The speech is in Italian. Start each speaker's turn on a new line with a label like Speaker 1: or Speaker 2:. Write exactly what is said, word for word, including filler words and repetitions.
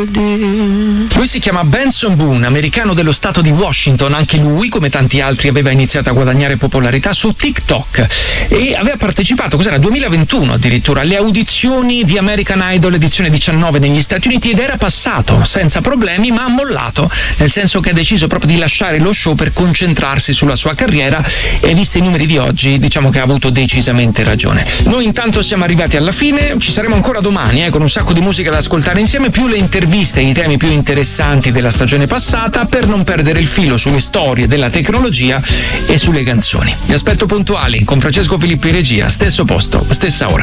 Speaker 1: Lui si chiama Benson Boone, americano dello stato di Washington. Anche lui, come tanti altri, aveva iniziato a guadagnare popolarità su TikTok e aveva partecipato, cos'era, duemilaventuno addirittura, alle audizioni di American Idol edizione diciannove negli Stati Uniti, ed era passato senza problemi, ma ha mollato, nel senso che ha deciso proprio di lasciare lo show per concentrarsi sulla sua carriera, e visti i numeri di oggi diciamo che ha avuto decisamente ragione. Noi intanto siamo arrivati alla fine, ci saremo ancora domani eh, con un sacco di musica da ascoltare insieme, più le interviste e i temi più interessanti della stagione passata, per non perdere il filo sulle storie della tecnologia e sulle canzoni. Vi aspetto puntuali con Francesco Filippi in regia, stesso posto, stessa ora.